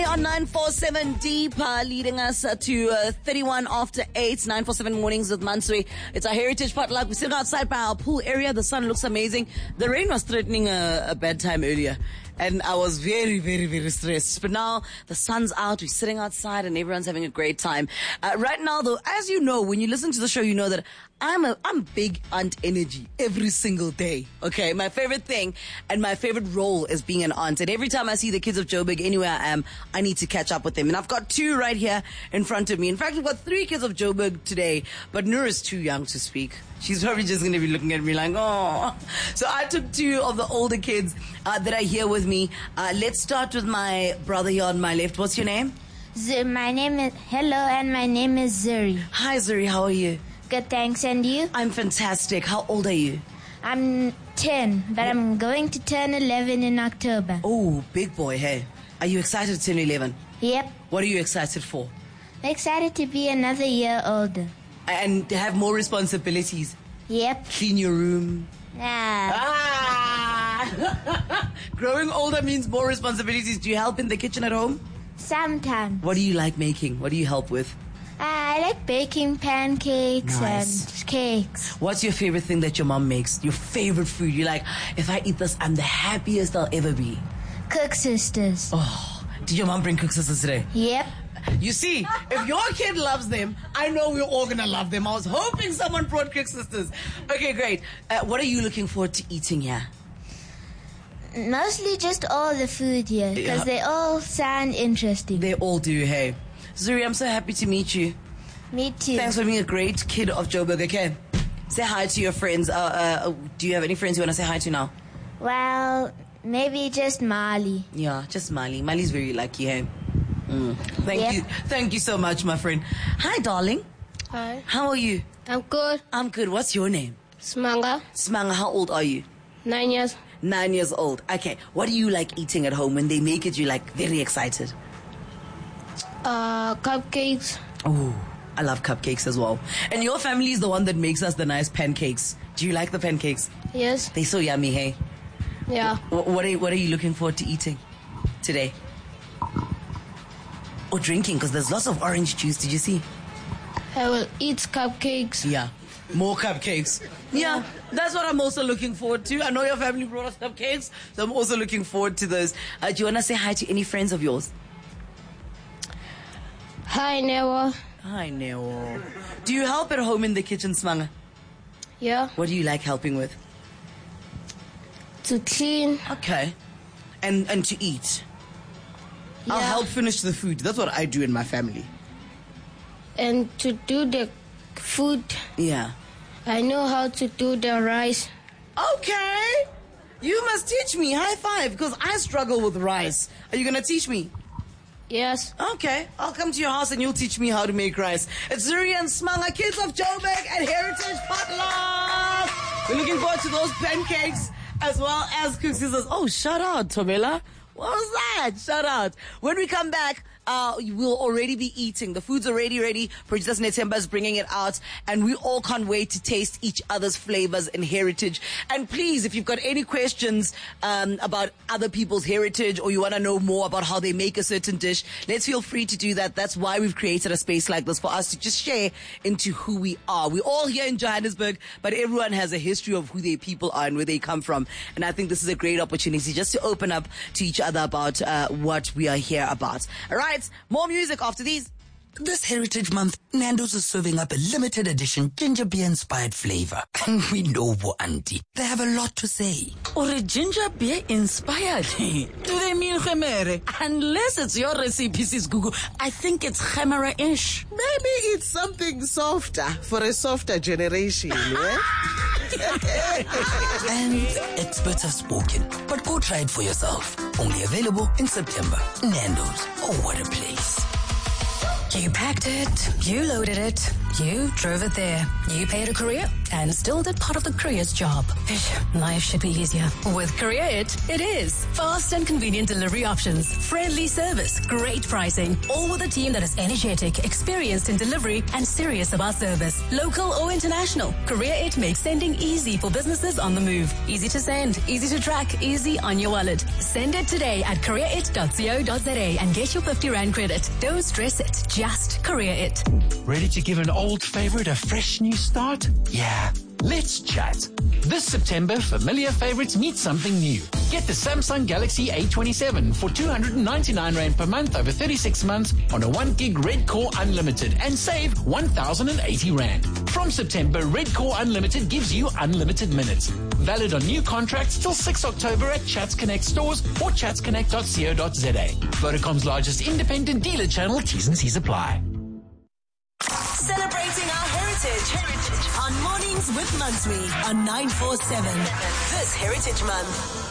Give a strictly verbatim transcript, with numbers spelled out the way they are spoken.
on nine four seven Deepa, leading us uh, to uh, thirty-one after eight, nine four seven Mornings with Mansui. It's our heritage potluck. We're sitting outside by our pool area. The sun looks amazing. The rain was threatening a, a bad time earlier, and I was very, very, very stressed. But now the sun's out. We're sitting outside, and everyone's having a great time. Uh, right now, though, as you know, when you listen to the show, you know that I'm a I'm big aunt energy every single day. Okay, my favorite thing and my favorite role is being an aunt. And every time I see the kids of Joburg, anywhere I am, I need to catch up with them. And I've got two right here in front of me. In fact, we've got three kids of Joburg today, but Nur is too young to speak. She's probably just going to be looking at me like, oh. So I took two of the older kids uh, that are here with me. Uh, let's start with my brother here on my left. What's your name? Z- my name is hello, and my name is Zuri. Hi, Zuri. How are you? Good, thanks. And you? I'm fantastic. How old are you? I'm ten, but I'm going to turn eleven in October. Oh, big boy, hey. Are you excited to turn eleven? Yep. What are you excited for? I'm excited to be another year older. And to have more responsibilities. Yep. Clean your room. Ah. Ah! Growing older means more responsibilities. Do you help in the kitchen at home? Sometimes. What do you like making? What do you help with? Uh, I like baking pancakes Nice. and cakes. What's your favorite thing that your mom makes? Your favorite food? You're like, if I eat this, I'm the happiest I'll ever be. Cook Sisters. Oh, did your mom bring Cook Sisters today? Yep. You see, if your kid loves them, I know we're all going to love them. I was hoping someone brought Cook Sisters. Okay, great. Uh, what are you looking forward to eating here? Mostly just all the food here, because Yeah. they all sound interesting. They all do, hey. Zuri, I'm so happy to meet you. Me too. Thanks for being a great kid of Joburg, okay? Say hi to your friends. Uh, uh, do you have any friends you want to say hi to now? Well, maybe just Mali. Yeah, just Mali. Mali's very lucky, hey? Mm. Thank Yep. you. Thank you so much, my friend. Hi, darling. Hi, How are you? I'm good. I'm good. What's your name? Smanga, Smanga, how old are you? nine years. Nine years old. Okay. What do you like eating at home? When they make it, you like very excited. Uh, cupcakes. Oh, I love cupcakes as well. And your family is the one that makes us the nice pancakes. Do you like the pancakes? Yes. They're so yummy, hey? Yeah. Wh- What are, what are you looking forward to eating today? Or drinking, because there's lots of orange juice. Did you see? I will eat cupcakes. Yeah. More cupcakes. Yeah, that's what I'm also looking forward to. I know your family brought us cupcakes, so I'm also looking forward to those. Uh, do you want to say hi to any friends of yours? Hi, Newa. Hi, Neo. Do you help at home in the kitchen, Smanga? Yeah. What do you like helping with? To clean. Okay. And and to eat. I'll Yeah. help finish the food. That's what I do in my family. And to do the food. Yeah. I know how to do the rice. Okay. You must teach me. High five, because I struggle with rice. Are you going to teach me? Yes. Okay. I'll come to your house and you'll teach me how to make rice. It's Zuri and Smanga, kids of Joburg and Heritage Potluck. We're looking forward to those pancakes as well as Cook Sisters. Oh, shout out, Tomela. What was that? Shout out. When we come back, uh, we'll already be eating. The food's already ready. Princess Netemba is bringing it out. And we all can't wait to taste each other's flavors and heritage. And please, if you've got any questions um, about other people's heritage or you want to know more about how they make a certain dish, let's feel free to do that. That's why we've created a space like this, for us to just share into who we are. We're all here in Johannesburg, but everyone has a history of who their people are and where they come from. And I think this is a great opportunity just to open up to each other about uh, what we are here about. All right, more music after these. This Heritage Month, Nando's is serving up a limited edition ginger beer inspired flavor. And we know Bo Auntie. They have a lot to say. Or a ginger beer inspired. Do they mean gemere? Unless it's your recipe, Sis Gugu. I think it's gemere-ish. Maybe it's something softer for a softer generation, yeah? And experts have spoken. But go try it for yourself. Only available in September. Nando's. Oh, what a place. You packed it, you loaded it, you drove it there. You paid a courier, worked and still did part of the courier's job. Ish, life should be easier. With Courier It, it is. Fast and convenient delivery options, friendly service, great pricing, all with a team that is energetic, experienced in delivery, and serious about service. Local or international, Courier It makes sending easy for businesses on the move. Easy to send, easy to track, easy on your wallet. Send it today at courier it dot co dot za and get your fifty rand credit. Don't stress it, just Courier It. Ready to give an old favorite a fresh new start? Yeah, let's chat. This September, familiar favorites meet something new. Get the Samsung Galaxy A twenty-seven for two hundred ninety-nine rand per month over thirty-six months on a one gig Red Core Unlimited and save one thousand eighty rand. From September, Red Core Unlimited gives you unlimited minutes. Valid on new contracts till sixth October at Chats Connect stores or chats connect dot co dot za. Vodacom's largest independent dealer channel. T's and C's apply. Celebrating our heritage. Heritage on Mornings with Mugsby on nine four seven. This Heritage Month.